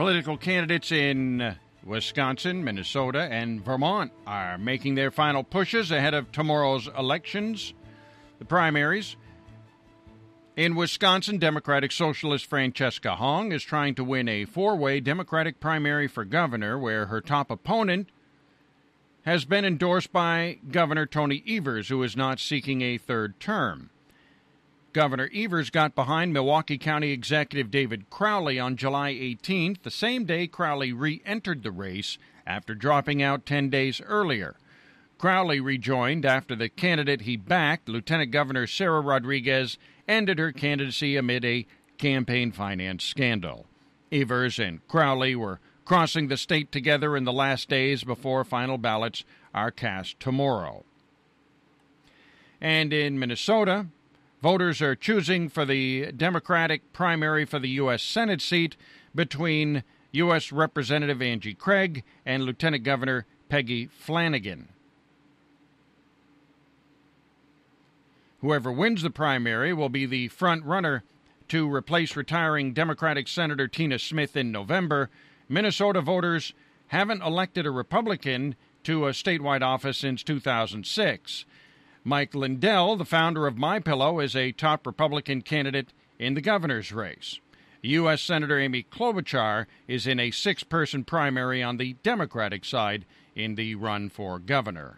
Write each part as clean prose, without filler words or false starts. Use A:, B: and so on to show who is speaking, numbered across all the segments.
A: Political candidates in Wisconsin, Minnesota, and Vermont are making their final pushes ahead of tomorrow's elections, the primaries. In Wisconsin, Democratic Socialist Francesca Hong is trying to win a four-way Democratic primary for governor, where her top opponent has been endorsed by Governor Tony Evers, who is not seeking a third term. Governor Evers got behind Milwaukee County Executive David Crowley on July 18th, the same day Crowley re-entered the race after dropping out 10 days earlier. Crowley rejoined after the candidate he backed, Lieutenant Governor Sarah Rodriguez, ended her candidacy amid a campaign finance scandal. Evers and Crowley were crossing the state together in the last days before final ballots are cast tomorrow. And in Minnesota, voters are choosing for the Democratic primary for the U.S. Senate seat between U.S. Representative Angie Craig and Lieutenant Governor Peggy Flanagan. Whoever wins the primary will be the front runner to replace retiring Democratic Senator Tina Smith in November. Minnesota voters haven't elected a Republican to a statewide office since 2006. Mike Lindell, the founder of MyPillow, is a top Republican candidate in the governor's race. U.S. Senator Amy Klobuchar is in a six-person primary on the Democratic side in the run for governor.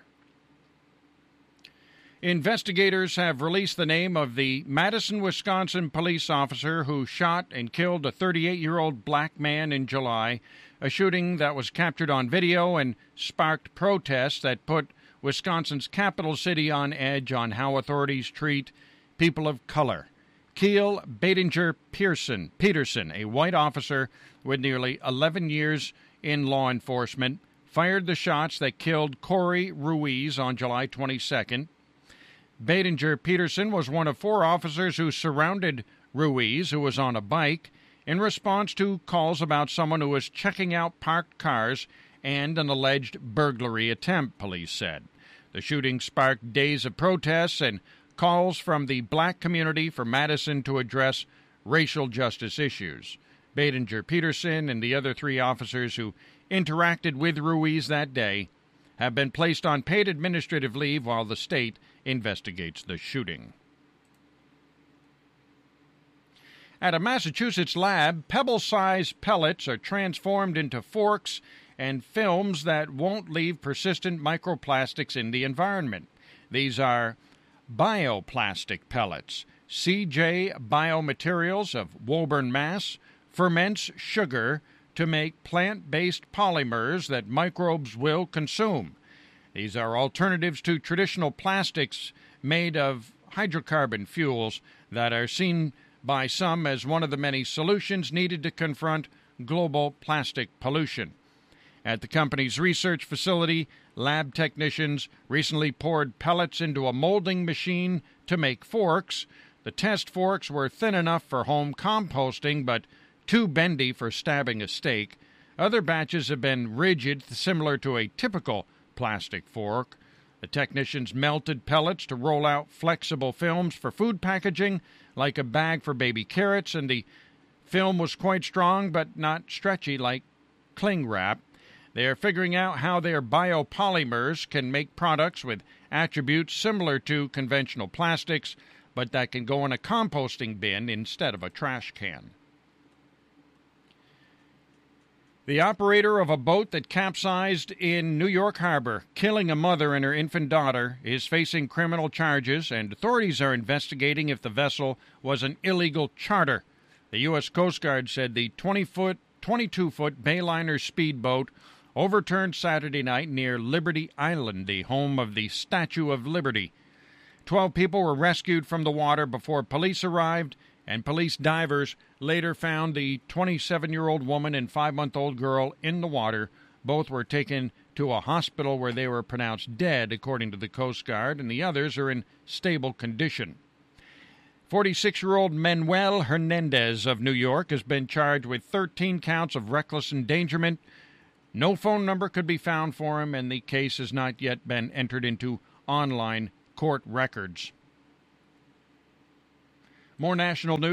A: Investigators have released the name of the Madison, Wisconsin police officer who shot and killed a 38-year-old black man in July, a shooting that was captured on video and sparked protests that put Wisconsin's capital city on edge on how authorities treat people of color. Keel Badinger Peterson, a white officer with nearly 11 years in law enforcement, fired the shots that killed Corey Ruiz on July 22nd. Badinger Peterson was one of four officers who surrounded Ruiz, who was on a bike, in response to calls about someone who was checking out parked cars and an alleged burglary attempt, police said. The shooting sparked days of protests and calls from the black community for Madison to address racial justice issues. Badinger Peterson and the other three officers who interacted with Ruiz that day have been placed on paid administrative leave while the state investigates the shooting. At a Massachusetts lab, pebble-sized pellets are transformed into forks and films that won't leave persistent microplastics in the environment. These are bioplastic pellets. CJ Biomaterials of Woburn, Mass. Ferments sugar to make plant-based polymers that microbes will consume. These are alternatives to traditional plastics made of hydrocarbon fuels that are seen by some as one of the many solutions needed to confront global plastic pollution. At the company's research facility, lab technicians recently poured pellets into a molding machine to make forks. The test forks were thin enough for home composting, but too bendy for stabbing a steak. Other batches have been rigid, similar to a typical plastic fork. The technicians melted pellets to roll out flexible films for food packaging, like a bag for baby carrots, and the film was quite strong but not stretchy like cling wrap. They are figuring out how their biopolymers can make products with attributes similar to conventional plastics, but that can go in a composting bin instead of a trash can. The operator of a boat that capsized in New York Harbor, killing a mother and her infant daughter, is facing criminal charges, and authorities are investigating if the vessel was an illegal charter. The U.S. Coast Guard said the 22-foot Bayliner speedboat overturned Saturday night near Liberty Island, the home of the Statue of Liberty. 12 people were rescued from the water before police arrived, and police divers later found the 27-year-old woman and 5-month-old girl in the water. Both were taken to a hospital where they were pronounced dead, according to the Coast Guard, and the others are in stable condition. 46-year-old Manuel Hernandez of New York has been charged with 13 counts of reckless endangerment. No phone number could be found for him, and the case has not yet been entered into online court records. More national news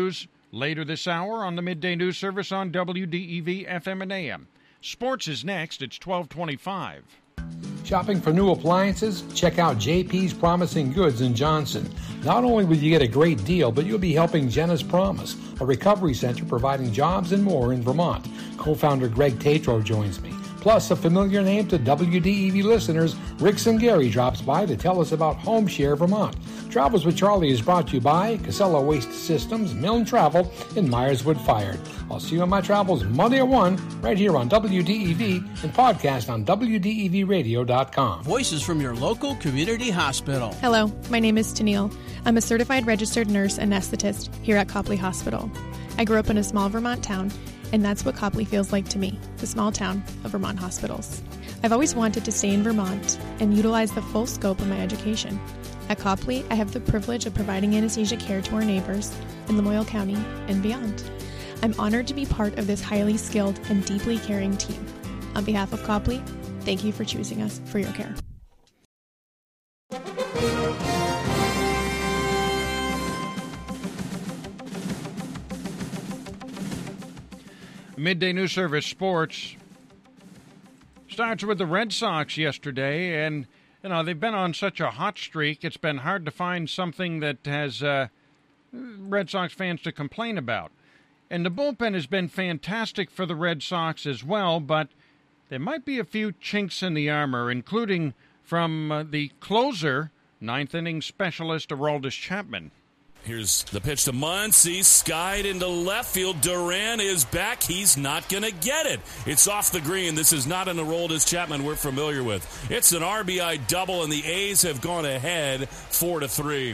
A: later this hour on the Midday News Service on WDEV FM and AM. Sports is next. It's 12:25.
B: Shopping for new appliances? Check out JP's Promising Goods in Johnson. Not only will you get a great deal, but you'll be helping Jenna's Promise, a recovery center providing jobs and more in Vermont. Co-founder Greg Tatro joins me. Plus, a familiar name to WDEV listeners, Rick Singeri drops by to tell us about HomeShare Vermont. Travels with Charlie is brought to you by Casella Waste Systems, Milne Travel, and Myerswood Fired. I'll see you on my travels Monday at 1, right here on WDEV, and podcast on WDEVradio.com.
C: Voices from your local community hospital.
D: Hello, my name is Tennille. I'm a certified registered nurse anesthetist here at Copley Hospital. I grew up in a small Vermont town, and that's what Copley feels like to me, the small town of Vermont hospitals. I've always wanted to stay in Vermont and utilize the full scope of my education. At Copley, I have the privilege of providing anesthesia care to our neighbors in Lamoille County and beyond. I'm honored to be part of this highly skilled and deeply caring team. On behalf of Copley, thank you for choosing us for your care.
A: Midday News Service Sports starts with the Red Sox yesterday, and they've been on such a hot streak, it's been hard to find something that has Red Sox fans to complain about. And the bullpen has been fantastic for the Red Sox as well, but there might be a few chinks in the armor, including from the closer, ninth-inning specialist, Aroldis Chapman.
E: Here's the pitch to Muncy, skied into left field. Duran is back. He's not going to get it. It's off the green. This is not an Aroldis Chapman we're familiar with. It's an RBI double, and the A's have gone ahead 4-3.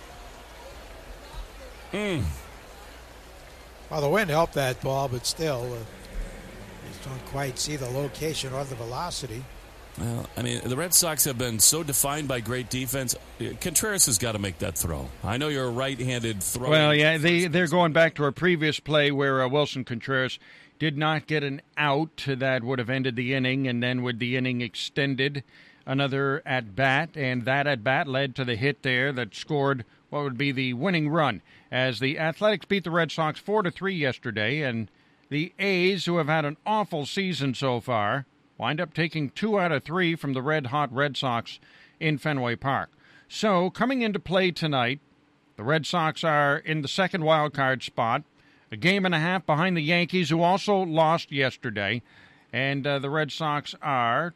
F: Well, the wind helped that ball, but still, you don't quite see the location or the velocity.
E: Well, I mean, the Red Sox have been so defined by great defense. Contreras has got to make that throw. I know you're a right-handed thrower.
A: Well, yeah, they're going back to a previous play where Wilson Contreras did not get an out that would have ended the inning, and then with the inning extended, another at-bat, and that at-bat led to the hit there that scored what would be the winning run, as the Athletics beat the Red Sox 4-3 yesterday, and the A's, who have had an awful season so far, wind up taking 2 out of 3 from the red-hot Red Sox in Fenway Park. So, coming into play tonight, the Red Sox are in the second wild card spot, a game and a half behind the Yankees, who also lost yesterday, and the Red Sox are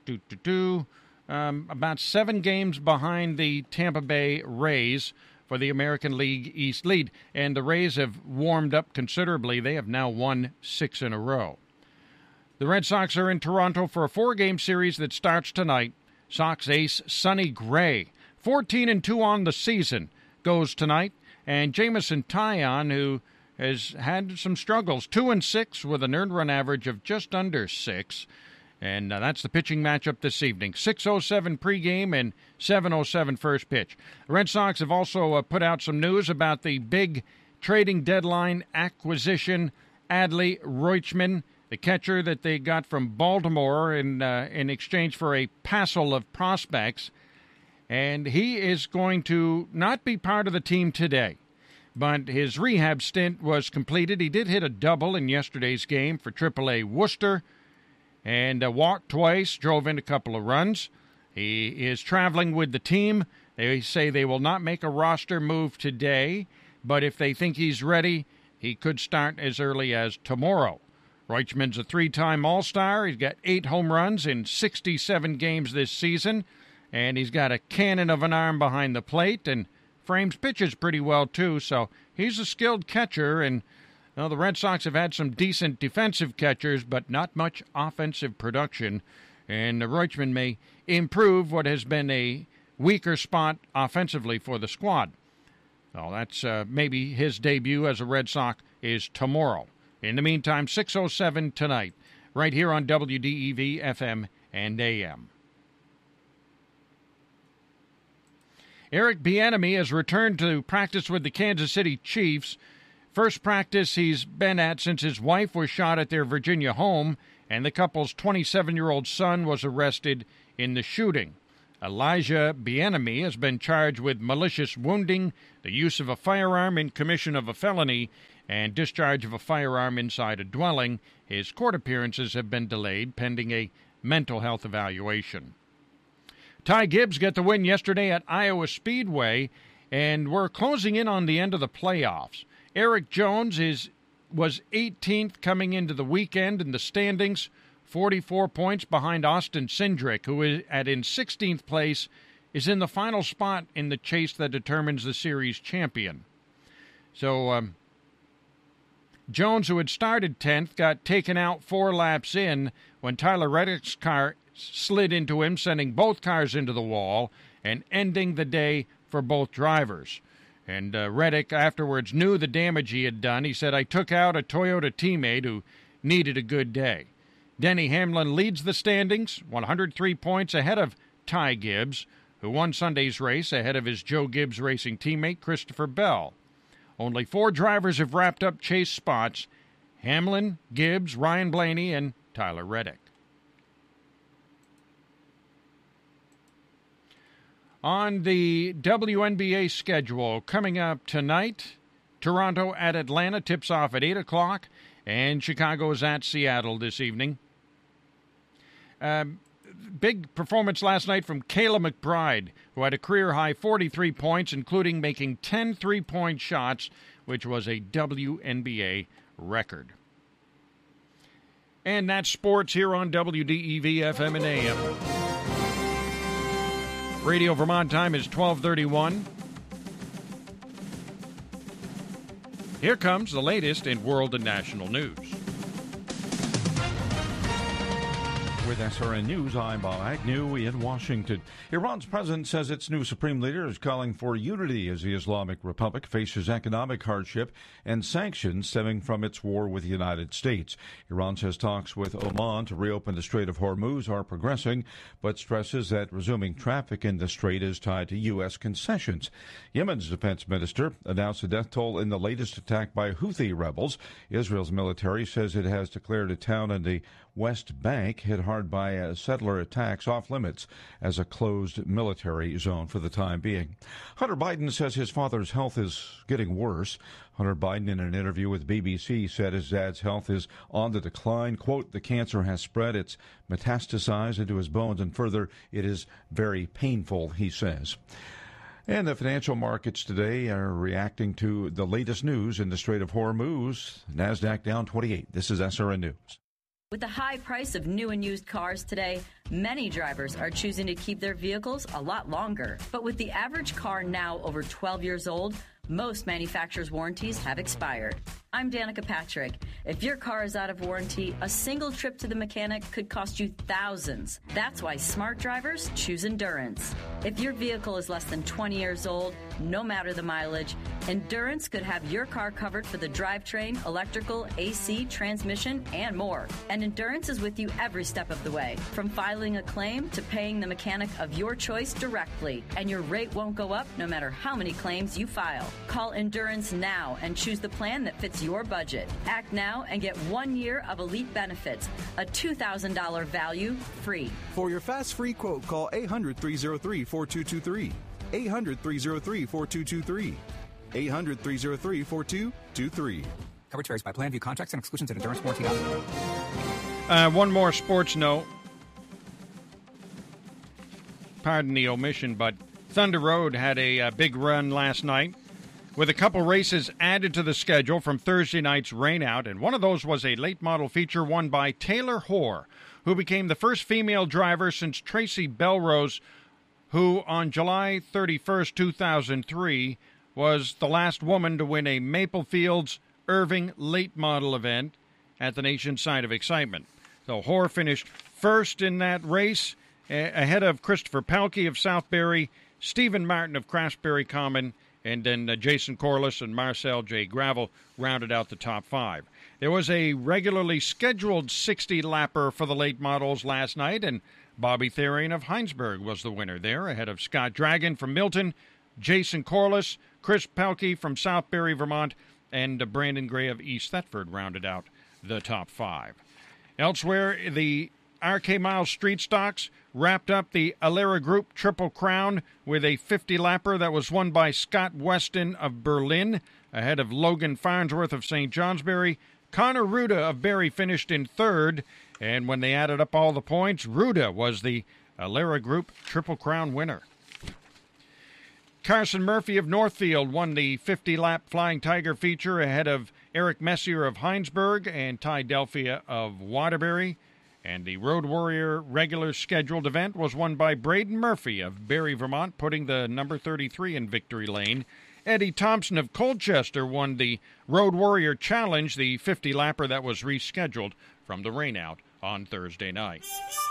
A: about 7 games behind the Tampa Bay Rays for the American League East lead, and the Rays have warmed up considerably. They have now won 6 in a row. The Red Sox are in Toronto for a 4-game series that starts tonight. Sox ace Sonny Gray, 14-2 on the season, goes tonight. And Jameson Taillon, who has had some struggles, 2-6 with an earned run average of just under 6. And that's the pitching matchup this evening. 6:07 pregame and 7:07 first pitch. The Red Sox have also put out some news about the big trading deadline acquisition, Adley Rutschman, the catcher that they got from Baltimore in exchange for a passel of prospects. And he is going to not be part of the team today, but his rehab stint was completed. He did hit a double in yesterday's game for AAA Worcester and walked twice, drove in a couple of runs. He is traveling with the team. They say they will not make a roster move today, but if they think he's ready, he could start as early as tomorrow. Rutschman's a 3-time All-Star. He's got 8 home runs in 67 games this season, and he's got a cannon of an arm behind the plate and frames pitches pretty well, too. So he's a skilled catcher, and the Red Sox have had some decent defensive catchers, but not much offensive production, and Rutschman may improve what has been a weaker spot offensively for the squad. Well, that's maybe his debut as a Red Sox is tomorrow. In the meantime, 6:07 tonight, right here on WDEV FM and AM. Eric Bieniemy has returned to practice with the Kansas City Chiefs. First practice he's been at since his wife was shot at their Virginia home, and the couple's 27-year-old son was arrested in the shooting. Elijah Bienemy has been charged with malicious wounding, the use of a firearm in commission of a felony, and discharge of a firearm inside a dwelling. His court appearances have been delayed pending a mental health evaluation. Ty Gibbs got the win yesterday at Iowa Speedway, and we're closing in on the end of the playoffs. Eric Jones was 18th coming into the weekend in the standings, 44 points behind Austin Cindric, who is in 16th place, is in the final spot in the chase that determines the series champion. So Jones, who had started 10th, got taken out 4 laps in when Tyler Reddick's car slid into him, sending both cars into the wall and ending the day for both drivers. And Reddick afterwards knew the damage he had done. He said, "I took out a Toyota teammate who needed a good day." Denny Hamlin leads the standings, 103 points ahead of Ty Gibbs, who won Sunday's race ahead of his Joe Gibbs Racing teammate Christopher Bell. Only 4 drivers have wrapped up chase spots: Hamlin, Gibbs, Ryan Blaney, and Tyler Reddick. On the WNBA schedule, coming up tonight, Toronto at Atlanta tips off at 8 o'clock, and Chicago is at Seattle this evening. Big performance last night from Kayla McBride, who had a career-high 43 points, including making 10 three-point shots, which was a WNBA record. And that's sports here on WDEV FM and AM. Radio Vermont time is 12:31. Here comes the latest in world and national news.
G: With SRN News, I'm Bob Agnew in Washington. Iran's president says its new supreme leader is calling for unity as the Islamic Republic faces economic hardship and sanctions stemming from its war with the United States. Iran says talks with Oman to reopen the Strait of Hormuz are progressing, but stresses that resuming traffic in the strait is tied to U.S. concessions. Yemen's defense minister announced a death toll in the latest attack by Houthi rebels. Israel's military says it has declared a town in the West Bank hit hard by settler attacks off limits as a closed military zone for the time being. Hunter Biden says his father's health is getting worse. Hunter Biden, in an interview with BBC, said his dad's health is on the decline. Quote, "The cancer has spread, it's metastasized into his bones, and further, it is very painful," he says. And the financial markets today are reacting to the latest news in the Strait of Hormuz. NASDAQ down 28. This is SRN News.
H: With the high price of new and used cars today, many drivers are choosing to keep their vehicles a lot longer. But with the average car now over 12 years old, most manufacturers' warranties have expired. I'm Danica Patrick. If your car is out of warranty, a single trip to the mechanic could cost you thousands. That's why smart drivers choose Endurance. If your vehicle is less than 20 years old, no matter the mileage, Endurance could have your car covered for the drivetrain, electrical, AC, transmission, and more. And Endurance is with you every step of the way, from filing a claim to paying the mechanic of your choice directly. And your rate won't go up no matter how many claims you file. Call Endurance now and choose the plan that fits your budget. Act now and get 1 year of elite benefits, a $2,000 value free.
I: For your fast free quote, call 800-303-4223. 800-303-4223. 800-303-4223.
J: Coverage varies by plan. View contracts and exclusions at EnduranceWarranty.
A: One more sports note. Pardon the omission, but Thunder Road had a big run last night, with a couple races added to the schedule from Thursday night's rainout, and one of those was a late model feature won by Taylor Hoare, who became the first female driver since Tracy Belrose, who on July 31st, 2003, was the last woman to win a Maple Fields Irving late model event at the nation's Side of Excitement. So Hoare finished first in that race, ahead of Christopher Pelkey of Southbury, Stephen Martin of Craftsbury Common, and then Jason Corliss and Marcel J. Gravel rounded out the top 5. There was a regularly scheduled 60-lapper for the late models last night, and Bobby Therian of Heinsberg was the winner there, ahead of Scott Dragon from Milton, Jason Corliss, Chris Pelkey from Southbury, Vermont, and Brandon Gray of East Thetford rounded out the top 5. Elsewhere, the RK Miles Street Stocks wrapped up the Alera Group Triple Crown with a 50-lapper that was won by Scott Weston of Berlin, ahead of Logan Farnsworth of St. Johnsbury. Connor Ruda of Barrie finished in third, and when they added up all the points, Ruda was the Alera Group Triple Crown winner. Carson Murphy of Northfield won the 50-lap Flying Tiger feature ahead of Eric Messier of Heinsberg and Ty Delphia of Waterbury. And the Road Warrior regular scheduled event was won by Braden Murphy of Barrie, Vermont, putting the number 33 in victory lane. Eddie Thompson of Colchester won the Road Warrior Challenge, the 50-lapper that was rescheduled from the rainout on Thursday night.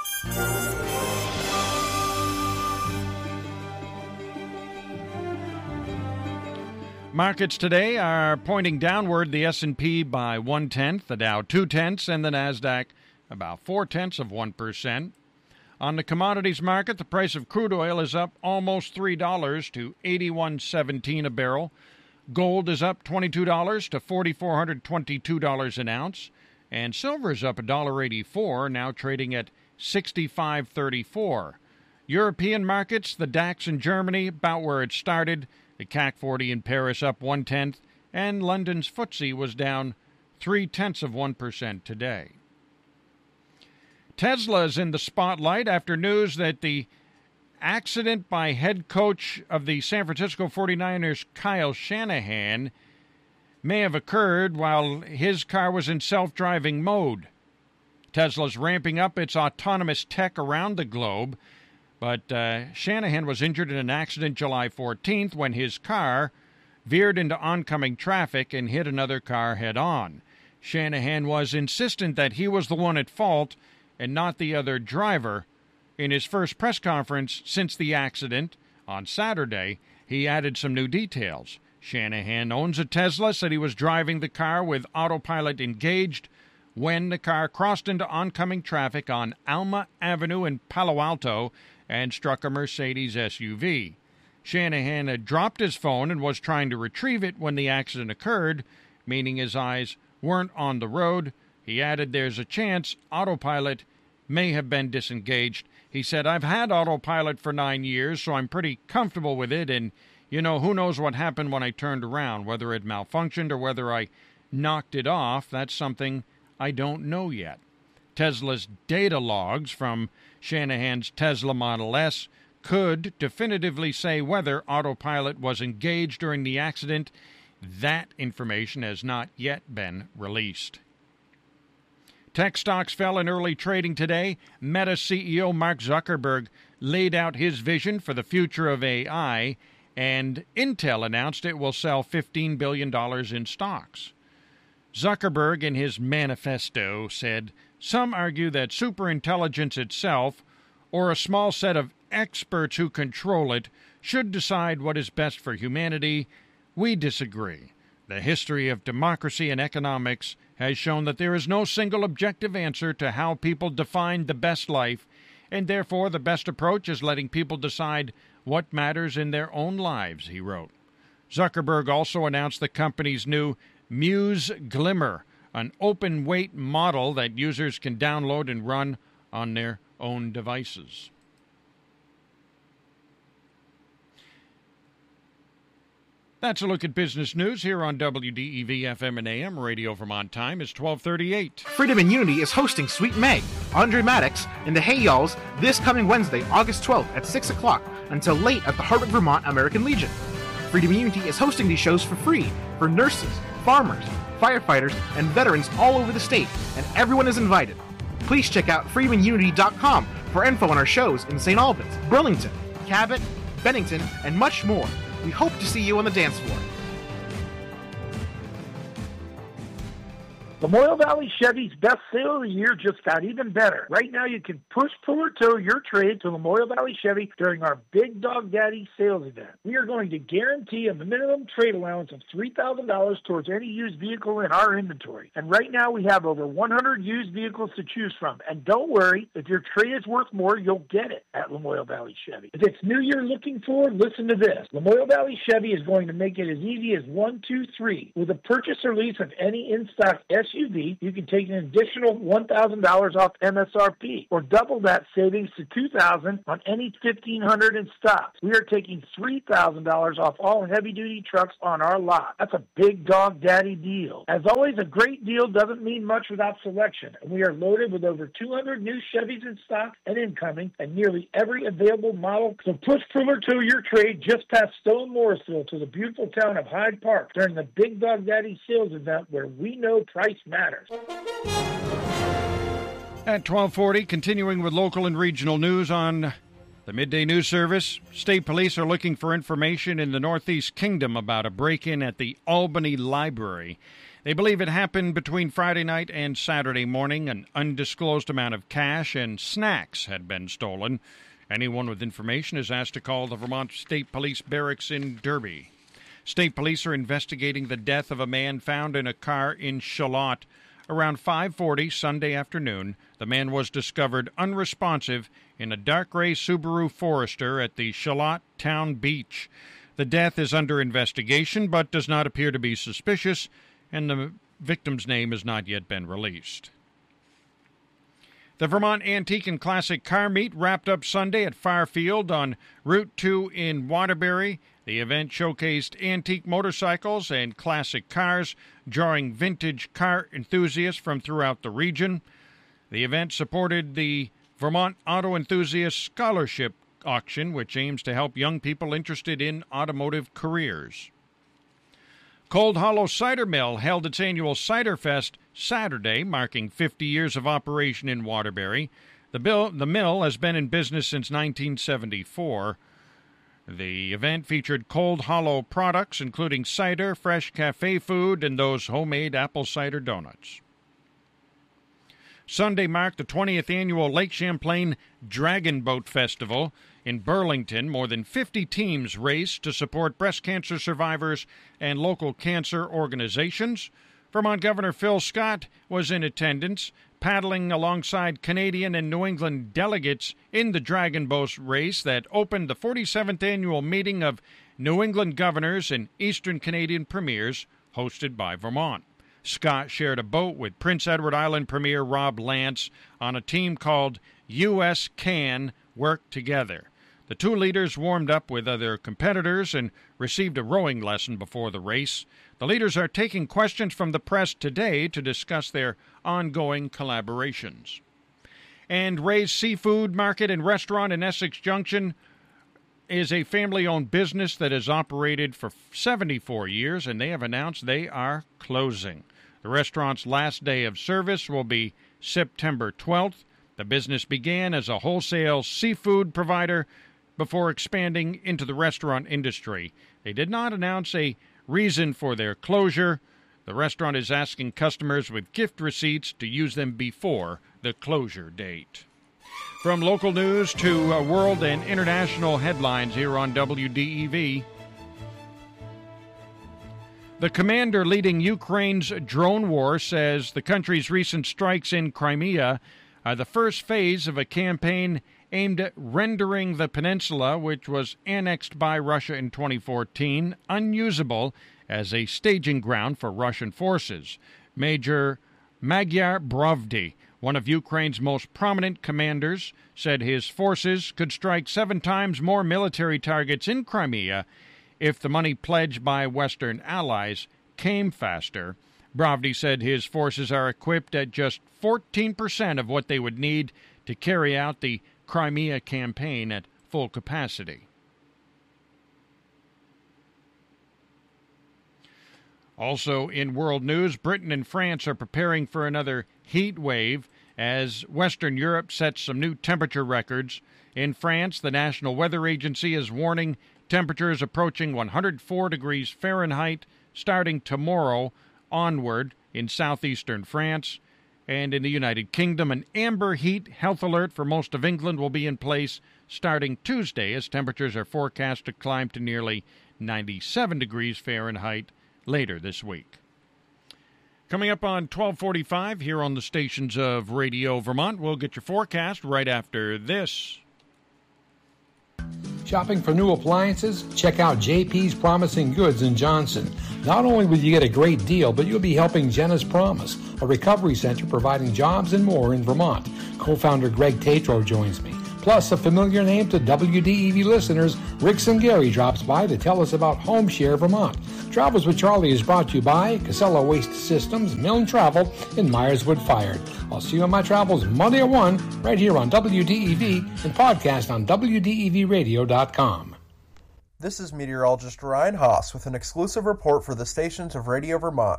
A: Markets today are pointing downward. The S&P by 0.1, the Dow 0.2, and the NASDAQ about 0.4%. On the commodities market, the price of crude oil is up almost $3 to $81.17 a barrel. Gold is up $22 to $4,422 an ounce. And silver is up $1.84, now trading at $65.34. European markets, the DAX in Germany, about where it started. The CAC 40 in Paris up 0.1, and London's FTSE was down 0.3% today. Tesla is in the spotlight after news that the accident by head coach of the San Francisco 49ers, Kyle Shanahan, may have occurred while his car was in self-driving mode. Tesla's ramping up its autonomous tech around the globe, but Shanahan was injured in an accident July 14th when his car veered into oncoming traffic and hit another car head-on. Shanahan was insistent that he was the one at fault and not the other driver. In his first press conference since the accident on Saturday, he added some new details. Shanahan owns a Tesla, said he was driving the car with autopilot engaged when the car crossed into oncoming traffic on Alma Avenue in Palo Alto and struck a Mercedes SUV. Shanahan had dropped his phone and was trying to retrieve it when the accident occurred, meaning his eyes weren't on the road. He added there's a chance autopilot may have been disengaged. He said, I've had autopilot for 9 years, so I'm pretty comfortable with it, and, who knows what happened when I turned around, whether it malfunctioned or whether I knocked it off. That's something I don't know yet. Tesla's data logs from Shanahan's Tesla Model S could definitively say whether autopilot was engaged during the accident. That information has not yet been released. Tech stocks fell in early trading today. Meta CEO Mark Zuckerberg laid out his vision for the future of AI, and Intel announced it will sell $15 billion in stocks. Zuckerberg, in his manifesto, said, some argue that superintelligence itself, or a small set of experts who control it, should decide what is best for humanity. We disagree. The history of democracy and economics has shown that there is no single objective answer to how people define the best life, and therefore the best approach is letting people decide what matters in their own lives, he wrote. Zuckerberg also announced the company's new Muse Glimmer, an open-weight model that users can download and run on their own devices. That's a look at business news here on WDEV FM and AM. Radio Vermont time is 12:38.
K: Freedom and Unity is hosting Sweet May, Andre Maddox, and the Hey Y'alls this coming Wednesday, August 12th at 6 o'clock until late at the Hartwick, Vermont American Legion. Freedom and Unity is hosting these shows for free for nurses, farmers, firefighters, and veterans all over the state, and everyone is invited. Please check out freedomunity.com for info on our shows in St. Albans, Burlington, Cabot, Bennington, and much more. We hope to see you on the dance floor.
L: Memorial Valley Chevy's best sale of the year just got even better. Right now, you can push, pull, or tow your trade to Memorial Valley Chevy during our Big Dog Daddy sales event. We are going to guarantee a minimum trade allowance of $3,000 towards any used vehicle in our inventory. And right now, we have over 100 used vehicles to choose from. And don't worry, if your trade is worth more, you'll get it at Memorial Valley Chevy. If it's new you're looking for, listen to this. Memorial Valley Chevy is going to make it as easy as 1, 2, 3. With a purchase or lease of any in-stock SUV SUV, you can take an additional $1,000 off MSRP, or double that savings to $2,000 on any 1,500 in stock. We are taking $3,000 off all heavy-duty trucks on our lot. That's a big dog daddy deal. As always, a great deal doesn't mean much without selection, and we are loaded with over 200 new Chevys in stock and incoming, and nearly every available model. So push Fuller to your trade just past Stone Morrisville to the beautiful town of Hyde Park during the Big Dog Daddy sales event, where we know price matters.
A: At 12:40, continuing with local and regional news on the Midday News Service, state police are looking for information in the Northeast Kingdom about a break-in at the Albany Library. They believe it happened between Friday night and Saturday morning. An undisclosed amount of cash and snacks had been stolen. Anyone with information is asked to call the Vermont State Police Barracks in Derby. State police are investigating the death of a man found in a car in Shalott. Around 5:40 Sunday afternoon, the man was discovered unresponsive in a dark gray Subaru Forester at the Shalott Town Beach. The death is under investigation but does not appear to be suspicious, and the victim's name has not yet been released. The Vermont Antique and Classic Car Meet wrapped up Sunday at Fairfield on Route 2 in Waterbury. The event showcased antique motorcycles and classic cars, drawing vintage car enthusiasts from throughout the region. The event supported the Vermont Auto Enthusiast Scholarship Auction, which aims to help young people interested in automotive careers. Cold Hollow Cider Mill held its annual Cider Fest Saturday, marking 50 years of operation in Waterbury. The mill has been in business since 1974. The event featured Cold Hollow products, including cider, fresh cafe food, and those homemade apple cider donuts. Sunday marked the 20th annual Lake Champlain Dragon Boat Festival. In Burlington, more than 50 teams raced to support breast cancer survivors and local cancer organizations. Vermont Governor Phil Scott was in attendance, paddling alongside Canadian and New England delegates in the Dragon Boat race that opened the 47th annual meeting of New England governors and Eastern Canadian premiers, hosted by Vermont. Scott shared a boat with Prince Edward Island Premier Rob Lance on a team called U.S. Can Work Together. The two leaders warmed up with other competitors and received a rowing lesson before the race. The leaders are taking questions from the press today to discuss their ongoing collaborations. And Ray's Seafood Market and Restaurant in Essex Junction is a family-owned business that has operated for 74 years, and they have announced they are closing. The restaurant's last day of service will be September 12th. The business began as a wholesale seafood provider before expanding into the restaurant industry. They did not announce a reason for their closure. The restaurant is asking customers with gift receipts to use them before the closure date. From local news to world and international headlines here on WDEV. The commander leading Ukraine's drone war says the country's recent strikes in Crimea are the first phase of a campaign aimed at rendering the peninsula, which was annexed by Russia in 2014, unusable as a staging ground for Russian forces. Major Magyar Brovdy, one of Ukraine's most prominent commanders, said his forces could strike 7 times more military targets in Crimea if the money pledged by Western allies came faster. Brovdy said his forces are equipped at just 14% of what they would need to carry out the Crimea campaign at full capacity. Also in world news, Britain and France are preparing for another heat wave as Western Europe sets some new temperature records. In France, the National Weather Agency is warning temperatures approaching 104 degrees Fahrenheit starting tomorrow onward in southeastern France. And in the United Kingdom, an amber heat health alert for most of England will be in place starting Tuesday as temperatures are forecast to climb to nearly 97 degrees Fahrenheit later this week. Coming up on 12:45 here on the stations of Radio Vermont, we'll get your forecast right after this.
B: Shopping for new appliances? Check out JP's Promising Goods in Johnson. Not only will you get a great deal, but you'll be helping Jenna's Promise, a recovery center providing jobs and more in Vermont. Co-founder Greg Tatro joins me. Plus, a familiar name to WDEV listeners, Rick Singari drops by to tell us about Home Share Vermont. Travels with Charlie is brought to you by Casella Waste Systems, Milne Travel, and Myerswood Fired. I'll see you on my travels Monday at 1, right here on WDEV, and podcast on WDEVradio.com.
M: This is meteorologist Ryan Haas with an exclusive report for the stations of Radio Vermont.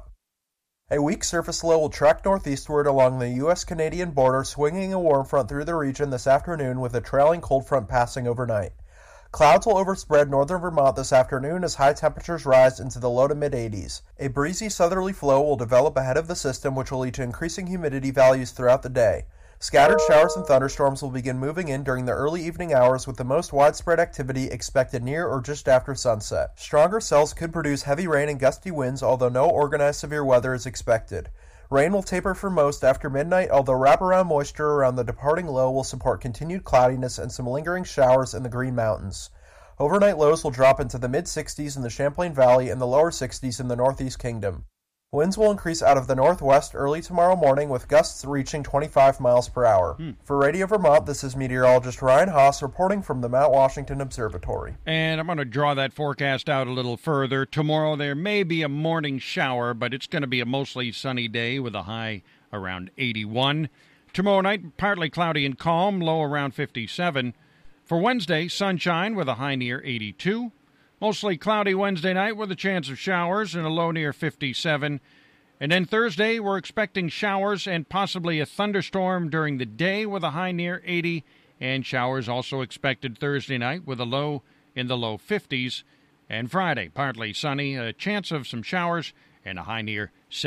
M: A weak surface low will track northeastward along the U.S.-Canadian border, swinging a warm front through the region this afternoon with a trailing cold front passing overnight. Clouds will overspread northern Vermont this afternoon as high temperatures rise into the low to mid-80s. A breezy southerly flow will develop ahead of the system, which will lead to increasing humidity values throughout the day. Scattered showers and thunderstorms will begin moving in during the early evening hours, with the most widespread activity expected near or just after sunset. Stronger cells could produce heavy rain and gusty winds, although no organized severe weather is expected. Rain will taper for most after midnight, although wraparound moisture around the departing low will support continued cloudiness and some lingering showers in the Green Mountains. Overnight lows will drop into the mid-60s in the Champlain Valley and the lower 60s in the Northeast Kingdom. Winds will increase out of the northwest early tomorrow morning, with gusts reaching 25 miles per hour. For Radio Vermont, this is meteorologist Ryan Haas reporting from the Mount Washington Observatory.
A: And I'm going to draw that forecast out a little further. Tomorrow there may be a morning shower, but it's going to be a mostly sunny day with a high around 81. Tomorrow night, partly cloudy and calm, low around 57. For Wednesday, sunshine with a high near 82. Mostly cloudy Wednesday night with a chance of showers and a low near 57. And then Thursday, we're expecting showers and possibly a thunderstorm during the day with a high near 80. And showers also expected Thursday night with a low in the low 50s. And Friday, partly sunny, a chance of some showers and a high near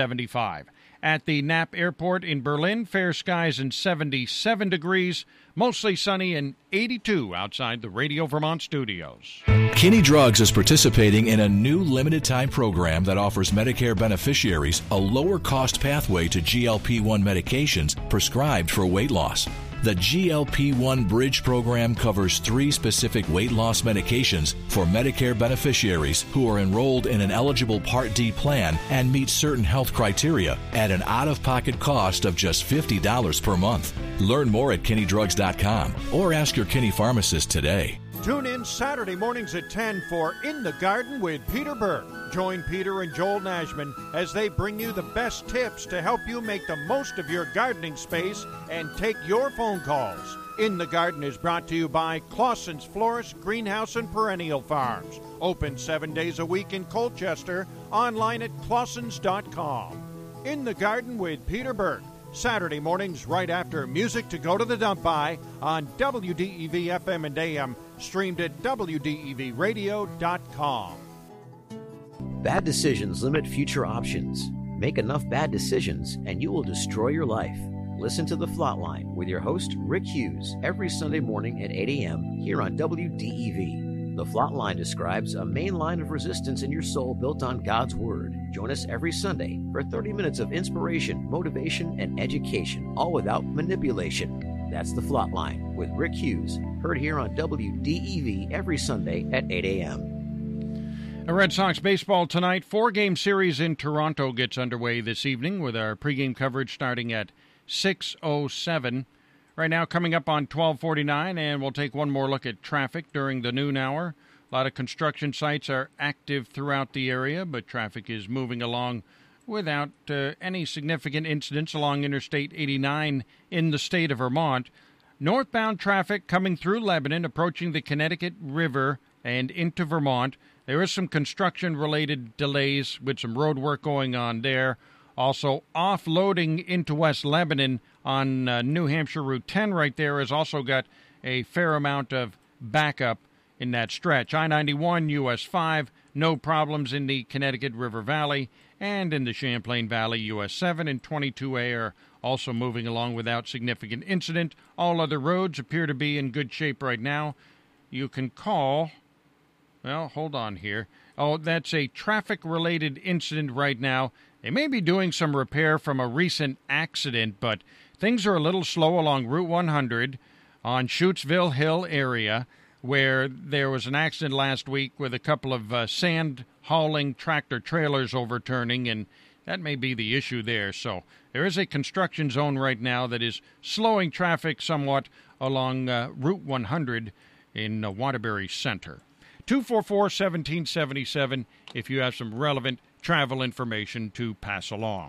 A: 75. At the Knapp Airport in Berlin, fair skies and 77 degrees, mostly sunny and 82 outside the Radio Vermont studios.
N: Kinney Drugs is participating in a new limited-time program that offers Medicare beneficiaries a lower-cost pathway to GLP-1 medications prescribed for weight loss. The GLP-1 Bridge program covers 3 specific weight loss medications for Medicare beneficiaries who are enrolled in an eligible Part D plan and meet certain health criteria at an out-of-pocket cost of just $50 per month. Learn more at KinneyDrugs.com or ask your Kinney pharmacist today.
O: Tune in Saturday mornings at 10 for In the Garden with Peter Burke. Join Peter and Joel Nashman as they bring you the best tips to help you make the most of your gardening space and take your phone calls. In the Garden is brought to you by Clausen's Florist, Greenhouse, and Perennial Farms. Open 7 days a week in Colchester, online at clausens.com. In the Garden with Peter Burke. Saturday mornings right after Music to Go to the Dump By on WDEV FM and AM, streamed at WDEVradio.com.
P: Bad decisions limit future options. Make enough bad decisions and you will destroy your life. Listen to The Flatline with your host, Rick Hughes, every Sunday morning at 8 a.m. here on WDEV. The Flatline describes a main line of resistance in your soul built on God's Word. Join us every Sunday for 30 minutes of inspiration, motivation, and education, all without manipulation. That's The Flatline with Rick Hughes, heard here on WDEV every Sunday at 8 a.m.
A: A Red Sox baseball tonight. 4-game series in Toronto gets underway this evening with our pregame coverage starting at 6:07. Right now coming up on 12:49, and we'll take one more look at traffic during the noon hour. A lot of construction sites are active throughout the area, but traffic is moving along without any significant incidents along Interstate 89 in the state of Vermont. Northbound traffic coming through Lebanon, approaching the Connecticut River and into Vermont. There is some construction-related delays with some road work going on there. Also, offloading into West Lebanon on New Hampshire Route 10 right there has also got a fair amount of backup in that stretch. I-91, US 5, no problems in the Connecticut River Valley, and in the Champlain Valley, US 7 and 22A are also moving along without significant incident. All other roads appear to be in good shape right now. You can call... Well, hold on here. Oh, that's a traffic-related incident right now. They may be doing some repair from a recent accident, but things are a little slow along Route 100 on Shutesville Hill area. where there was an accident last week with a couple of sand-hauling tractor-trailers overturning, and that may be the issue there. So there is a construction zone right now that is slowing traffic somewhat along Route 100 in Waterbury Center. 244-1777 if you have some relevant travel information to pass along.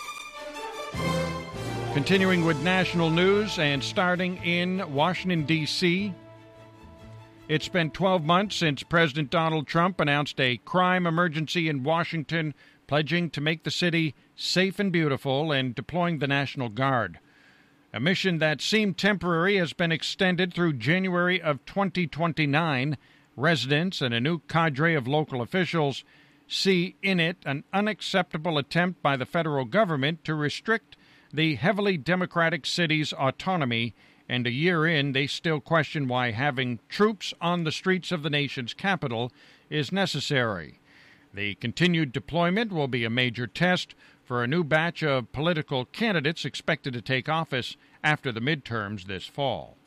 A: Continuing with national news and starting in Washington, D.C., it's been 12 months since President Donald Trump announced a crime emergency in Washington, pledging to make the city safe and beautiful and deploying the National Guard. A mission that seemed temporary has been extended through January of 2029. Residents and a new cadre of local officials see in it an unacceptable attempt by the federal government to restrict the heavily Democratic city's autonomy, and a year in, they still question why having troops on the streets of the nation's capital is necessary. The continued deployment will be a major test for a new batch of political candidates expected to take office after the midterms this fall.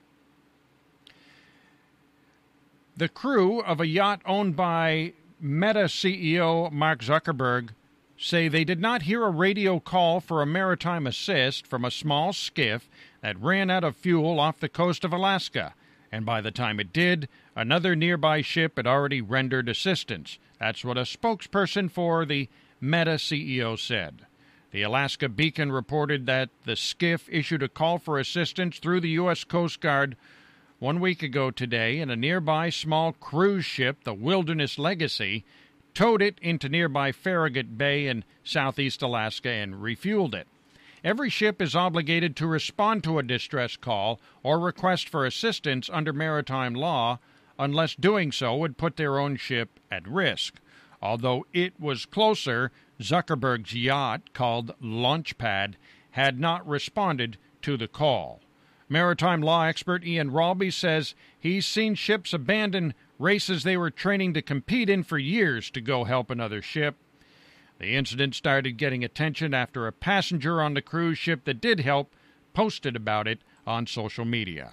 A: The crew of a yacht owned by Meta CEO Mark Zuckerberg say they did not hear a radio call for a maritime assist from a small skiff that ran out of fuel off the coast of Alaska, and by the time it did, another nearby ship had already rendered assistance. That's what a spokesperson for the Meta CEO said. The Alaska Beacon reported that the skiff issued a call for assistance through the U.S. Coast Guard 1 week ago today, and a nearby small cruise ship, the Wilderness Legacy, towed it into nearby Farragut Bay in southeast Alaska and refueled it. Every ship is obligated to respond to a distress call or request for assistance under maritime law, unless doing so would put their own ship at risk. Although it was closer, Zuckerberg's yacht, called Launchpad, had not responded to the call. Maritime law expert Ian Ralby says he's seen ships abandon races they were training to compete in for years to go help another ship. The incident started getting attention after a passenger on the cruise ship that did help posted about it on social media.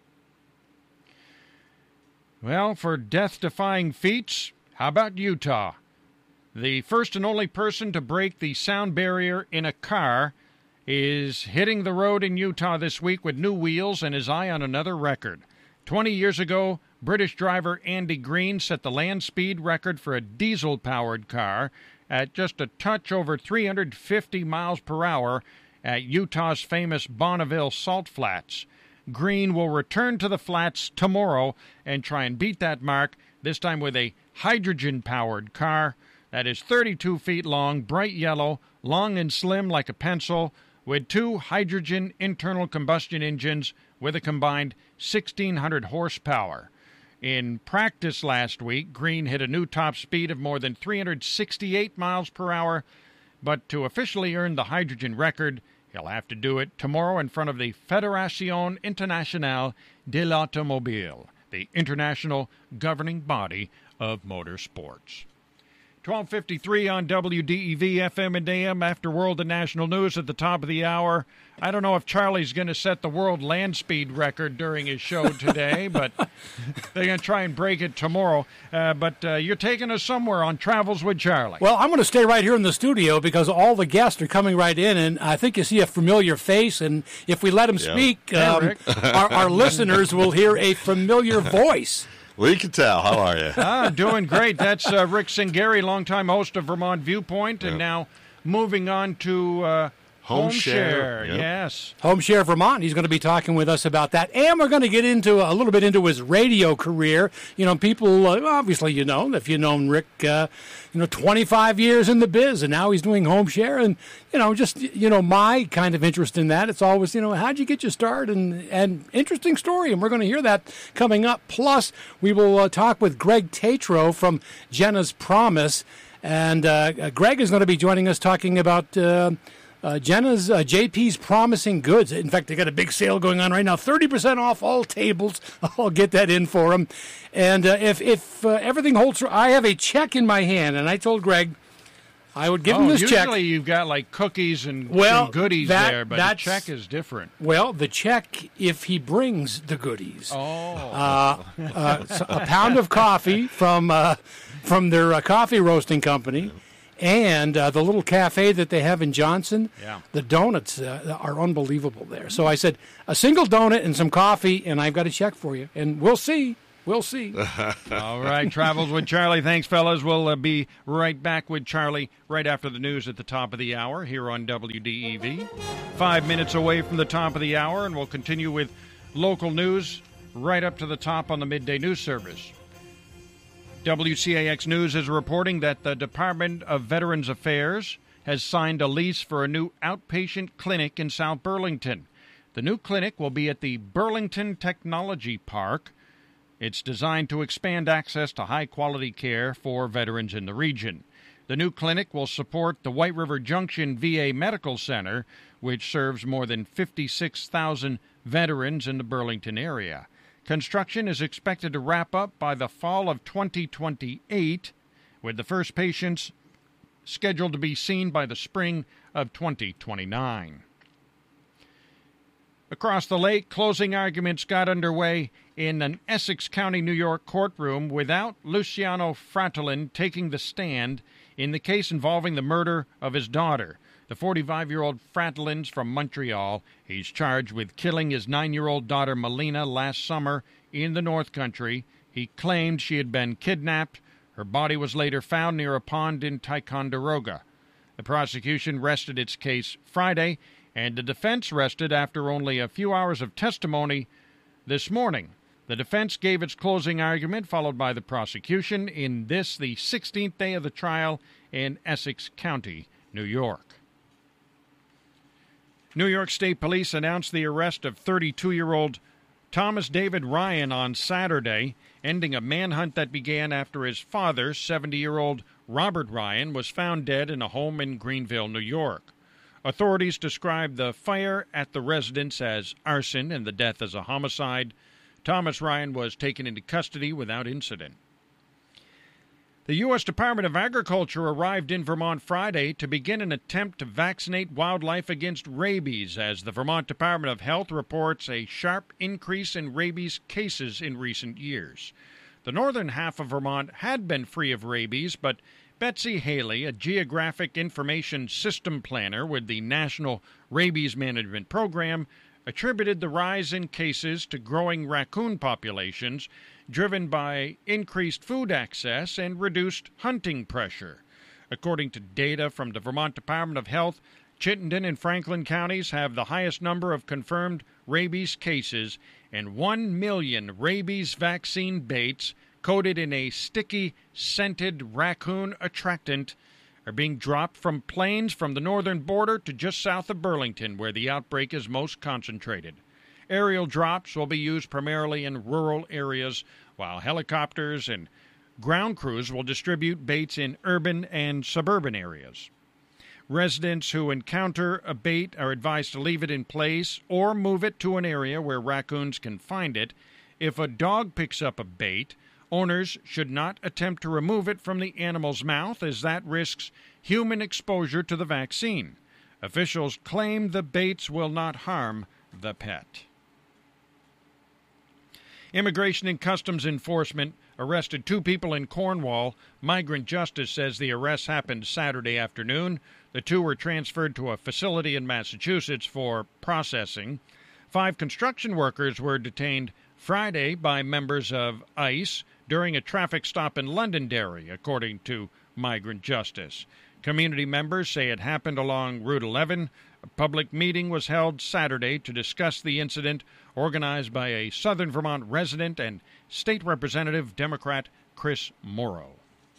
A: Well, for death-defying feats, how about Utah? The first and only person to break the sound barrier in a car is hitting the road in Utah this week with new wheels and his eye on another record. 20 years ago, British driver Andy Green set the land speed record for a diesel-powered car at just a touch over 350 miles per hour at Utah's famous Bonneville Salt Flats. Green will return to the flats tomorrow and try and beat that mark, this time with a hydrogen-powered car that is 32 feet long, bright yellow, long and slim like a pencil, with two hydrogen internal combustion engines with a combined 1,600 horsepower. In practice last week, Green hit a new top speed of more than 368 miles per hour, but to officially earn the hydrogen record, he'll have to do it tomorrow in front of the Fédération Internationale de l'Automobile, the international governing body of motorsports. 12:53 on WDEV FM and AM after World and National News at the top of the hour. I don't know if Charlie's going to set the world land speed record during his show today, but they're going to try and break it tomorrow. But you're taking us somewhere on Travels with Charlie.
Q: Well, I'm going to stay right here in the studio because all the guests are coming right in, and I think you see a familiar face, and if we let them speak, our listeners will hear a familiar voice.
R: We can tell. How are you?
A: Doing great. That's Rick Singari, longtime host of Vermont Viewpoint, and now moving on to Home Share.
R: Yep.
A: Yes.
Q: Home Share Vermont. He's going to be talking with us about that. And we're going to get into a little bit into his radio career. You know, people, obviously, you know, if you've known Rick, 25 years in the biz, and now he's doing Home Share. And, my kind of interest in that, it's always, how'd you get your start? And interesting story. And we're going to hear that coming up. Plus, we will talk with Greg Tatro from Jenna's Promise. And Greg is going to be joining us talking about Jenna's JP's Promising Goods. In fact, they got a big sale going on right now, 30% off all tables. I'll get that in for them. And if everything holds true, I have a check in my hand, and I told Greg, I would give him this check.
A: Usually you've got like cookies and some goodies there, but the check is different.
Q: Well, the check, if he brings the goodies. A pound of coffee from their coffee roasting company, and the little cafe that they have in Johnson.
A: Yeah.
Q: The donuts are unbelievable there. So I said, a single donut and some coffee, and I've got a check for you. And we'll see. We'll see.
A: All right, Travels with Charlie. Thanks, fellas. We'll be right back with Charlie right after the news at the top of the hour here on WDEV. 5 minutes away from the top of the hour, and we'll continue with local news right up to the top on the midday news service. WCAX News is reporting that the Department of Veterans Affairs has signed a lease for a new outpatient clinic in South Burlington. The new clinic will be at the Burlington Technology Park. It's designed to expand access to high-quality care for veterans in the region. The new clinic will support the White River Junction VA Medical Center, which serves more than 56,000 veterans in the Burlington area. Construction is expected to wrap up by the fall of 2028, with the first patients scheduled to be seen by the spring of 2029. Across the lake, closing arguments got underway in an Essex County, New York courtroom without Luciano Fratellin taking the stand in the case involving the murder of his daughter. The 45-year-old Frattellin's from Montreal. He's charged with killing his 9-year-old daughter Melina last summer in the North Country. He claimed she had been kidnapped. Her body was later found near a pond in Ticonderoga. The prosecution rested its case Friday, and the defense rested after only a few hours of testimony this morning. The defense gave its closing argument, followed by the prosecution, in this, the 16th day of the trial in Essex County, New York. New York State Police announced the arrest of 32-year-old Thomas David Ryan on Saturday, ending a manhunt that began after his father, 70-year-old Robert Ryan, was found dead in a home in Greenville, New York. Authorities described the fire at the residence as arson and the death as a homicide. Thomas Ryan was taken into custody without incident. The U.S. Department of Agriculture arrived in Vermont Friday to begin an attempt to vaccinate wildlife against rabies, as the Vermont Department of Health reports a sharp increase in rabies cases in recent years. The northern half of Vermont had been free of rabies, but Betsy Haley, a geographic information system planner with the National Rabies Management Program, attributed the rise in cases to growing raccoon populations driven by increased food access and reduced hunting pressure. According to data from the Vermont Department of Health, Chittenden and Franklin counties have the highest number of confirmed rabies cases, and 1 million rabies vaccine baits coated in a sticky, scented raccoon attractant are being dropped from planes from the northern border to just south of Burlington, where the outbreak is most concentrated. Aerial drops will be used primarily in rural areas, while helicopters and ground crews will distribute baits in urban and suburban areas. Residents who encounter a bait are advised to leave it in place or move it to an area where raccoons can find it. If a dog picks up a bait, owners should not attempt to remove it from the animal's mouth, as that risks human exposure to the vaccine. Officials claim the baits will not harm the pet. Immigration and Customs Enforcement arrested 2 people in Cornwall. Migrant Justice says the arrests happened Saturday afternoon. The 2 were transferred to a facility in Massachusetts for processing. 5 construction workers were detained Friday by members of ICE during a traffic stop in Londonderry, according to Migrant Justice. Community members say it happened along Route 11. A public meeting was held Saturday to discuss the incident, organized by a Southern Vermont resident and State Representative Democrat Chris Morrow.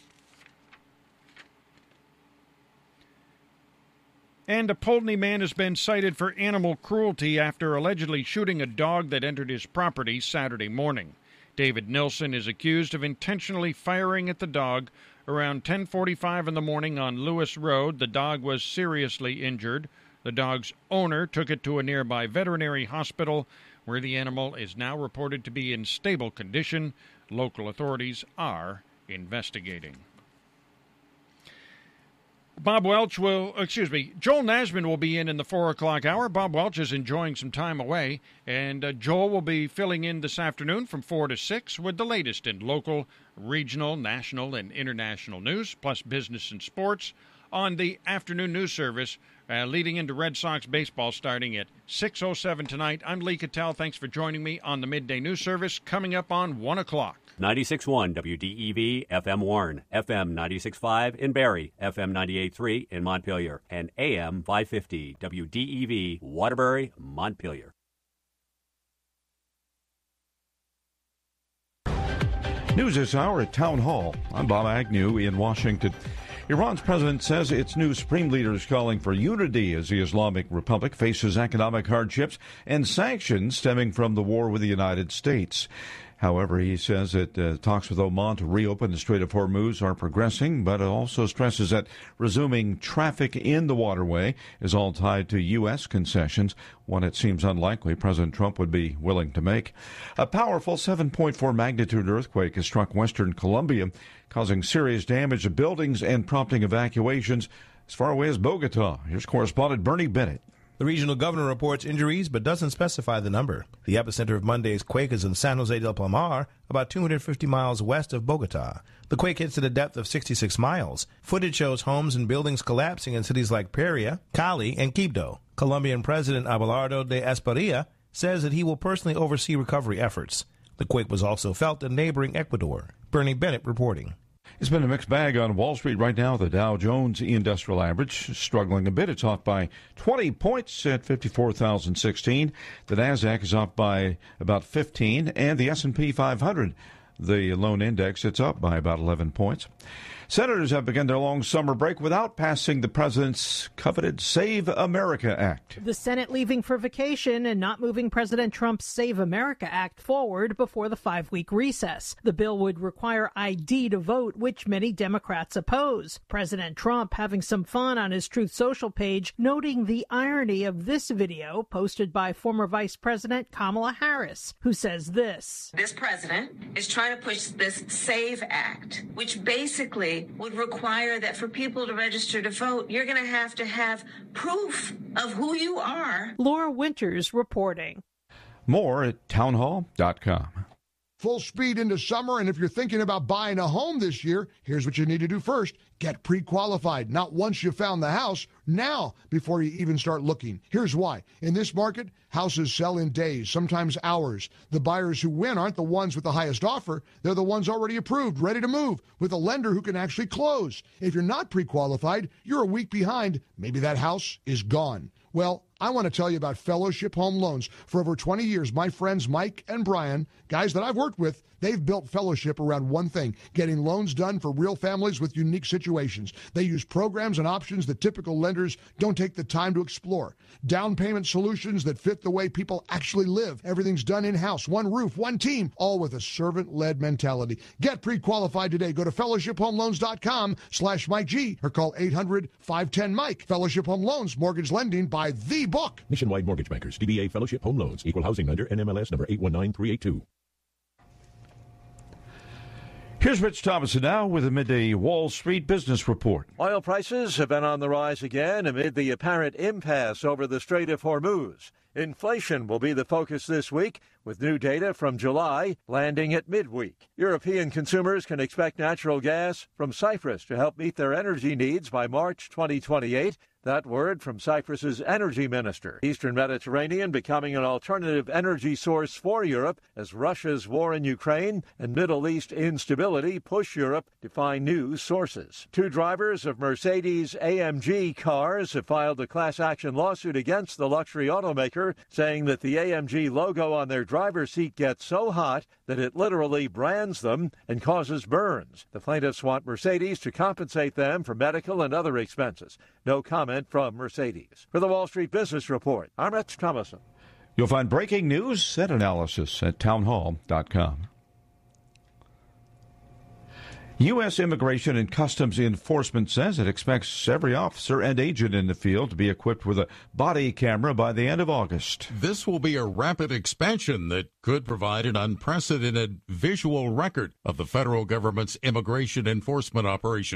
A: And a Poultney man has been cited for animal cruelty after allegedly shooting a dog that entered his property Saturday morning. David Nilsson is accused of intentionally firing at the dog around 10:45 in the morning on Lewis Road. The dog was seriously injured. The dog's owner took it to a nearby veterinary hospital, where the animal is now reported to be in stable condition. Local authorities are investigating. Joel Nashman will be in the 4 o'clock hour. Bob Welch is enjoying some time away, and Joel will be filling in this afternoon from 4 to 6 with the latest in local, regional, national, and international news, plus business and sports on the afternoon news service, leading into Red Sox baseball starting at 6:07 tonight. I'm Lee Cattell. Thanks for joining me on the Midday News Service. Coming up on 1 o'clock.
S: 96.1 WDEV, FM Warren, FM 96.5 in Barrie, FM 98.3 in Montpelier, and AM 550 WDEV, Waterbury, Montpelier.
G: News this hour at Town Hall. I'm Bob Agnew in Washington. Iran's president says its new supreme leader is calling for unity as the Islamic Republic faces economic hardships and sanctions stemming from the war with the United States. However, he says that talks with Oman to reopen the Strait of Hormuz are progressing, but also stresses that resuming traffic in the waterway is all tied to U.S. concessions, one it seems unlikely President Trump would be willing to make. A powerful 7.4 magnitude earthquake has struck western Colombia, causing serious damage to buildings and prompting evacuations as far away as Bogota. Here's correspondent Bernie Bennett.
T: The regional governor reports injuries but doesn't specify the number. The epicenter of Monday's quake is in San Jose del Palmar, about 250 miles west of Bogota. The quake hits at a depth of 66 miles. Footage shows homes and buildings collapsing in cities like Pereira, Cali, and Quibdó. Colombian President Abelardo de Espriella says that he will personally oversee recovery efforts. The quake was also felt in neighboring Ecuador. Bernie Bennett reporting.
G: It's been a mixed bag on Wall Street right now. The Dow Jones Industrial Average struggling a bit. It's off by 20 points at 54,016. The Nasdaq is up by about 15, and the S&P 500, the lone index, it's up by about 11 points. Senators have begun their long summer break without passing the president's coveted Save America Act.
U: The Senate leaving for vacation and not moving President Trump's Save America Act forward before the 5-week recess. The bill would require ID to vote, which many Democrats oppose. President Trump having some fun on his Truth Social page, noting the irony of this video posted by former Vice President Kamala Harris, who says this.
V: This president is trying to push this SAVE Act, which basically would require that for people to register to vote, you're going to have proof of who you are.
U: Laura Winters reporting.
G: More at townhall.com.
W: Full speed into summer, and if you're thinking about buying a home this year, here's what you need to do first. Get pre-qualified, not once you found the house, now before you even start looking. Here's why. In this market, houses sell in days, sometimes hours. The buyers who win aren't the ones with the highest offer. They're the ones already approved, ready to move, with a lender who can actually close. If you're not pre-qualified, you're a week behind. Maybe that house is gone. Well, I want to tell you about Fellowship Home Loans. For over 20 years, my friends Mike and Brian, guys that I've worked with, they've built Fellowship around one thing, getting loans done for real families with unique situations. They use programs and options that typical lenders don't take the time to explore. Down payment solutions that fit the way people actually live. Everything's done in-house, one roof, one team, all with a servant-led mentality. Get pre-qualified today. Go to fellowshiphomeloans.com/Mike G or call 800-510-MIKE. Fellowship Home Loans, mortgage lending by the book.
X: Nationwide Mortgage Bankers, DBA Fellowship Home Loans, Equal Housing Lender, NMLS number 819382.
G: Here's Rich Thomason now with a midday Wall Street business report.
O: Oil prices have been on the rise again amid the apparent impasse over the Strait of Hormuz. Inflation will be the focus this week, with new data from July landing at midweek. European consumers can expect natural gas from Cyprus to help meet their energy needs by March 2028. That word from Cyprus's energy minister. Eastern Mediterranean becoming an alternative energy source for Europe as Russia's war in Ukraine and Middle East instability push Europe to find new sources. Two drivers of Mercedes-AMG cars have filed a class action lawsuit against the luxury automaker, saying that the AMG logo on their driver's seat gets so hot that it literally brands them and causes burns. The plaintiffs want Mercedes to compensate them for medical and other expenses. No comment from Mercedes. For the Wall Street Business Report, I'm Rich Thomason.
G: You'll find breaking news and analysis at townhall.com. U.S. Immigration and Customs Enforcement says it expects every officer and agent in the field to be equipped with a body camera by the end of August.
Y: This will be a rapid expansion that could provide an unprecedented visual record of the federal government's immigration enforcement operations.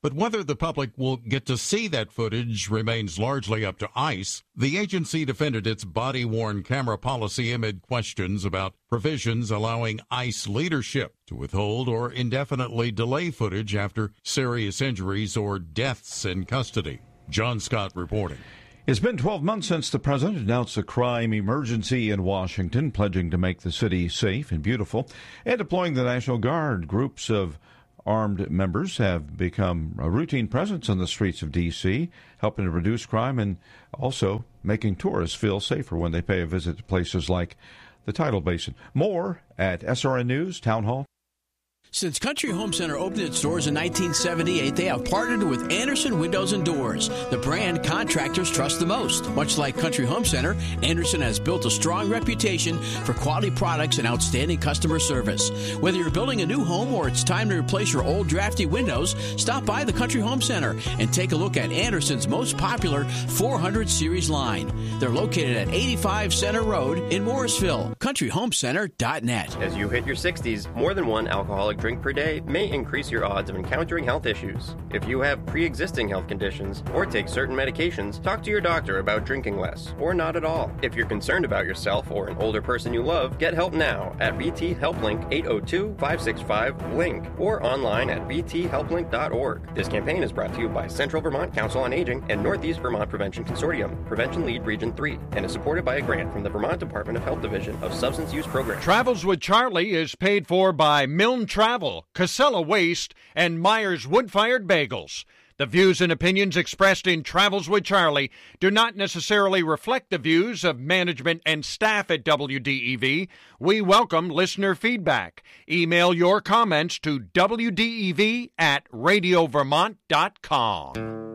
Y: But whether the public will get to see that footage remains largely up to ICE. The agency defended its body-worn camera policy amid questions about provisions allowing ICE leadership to withhold or indefinitely delay footage after serious injuries or deaths in custody. John Scott reporting.
G: It's been 12 months since the president announced a crime emergency in Washington, pledging to make the city safe and beautiful and deploying the National Guard. Groups of armed members have become a routine presence on the streets of D.C., helping to reduce crime and also making tourists feel safer when they pay a visit to places like the Tidal Basin. More at SRN News Town Hall.
C: Since Country Home Center opened its doors in 1978, they have partnered with Anderson Windows and Doors, the brand contractors trust the most. Much like Country Home Center, Anderson has built a strong reputation for quality products and outstanding customer service. Whether you're building a new home or it's time to replace your old drafty windows, stop by the Country Home Center and take a look at Anderson's most popular 400 series line. They're located at 85 Center Road in Morrisville. CountryHomeCenter.net.
D: As you hit your 60s, more than one alcoholic drink per day may increase your odds of encountering health issues. If you have pre-existing health conditions or take certain medications, talk to your doctor about drinking less or not at all. If you're concerned about yourself or an older person you love, get help now at VT HelpLink 802-565-LINK or online at vthelplink.org. This campaign is brought to you by Central Vermont Council on Aging and Northeast Vermont Prevention Consortium, Prevention Lead Region 3, and is supported by a grant from the Vermont Department of Health Division of Substance Use Programs.
A: Travels with Charlie is paid for by Milne Travel, Casella Waste, and Myers Wood-Fired Bagels. The views and opinions expressed in Travels with Charlie do not necessarily reflect the views of management and staff at WDEV. We welcome listener feedback. Email your comments to wdev@radiovermont.com.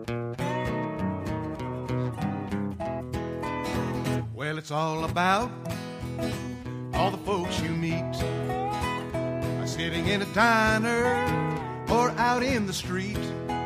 E: Well, it's all about all the folks you meet, sitting in a diner or out in the street.